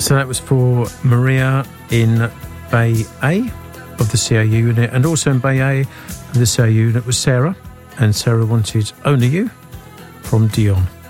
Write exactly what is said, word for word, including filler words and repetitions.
So that was for Maria in Bay A of the C A U unit, and also in Bay A of the C A U unit was Sarah, and Sarah wanted Only You from Dion.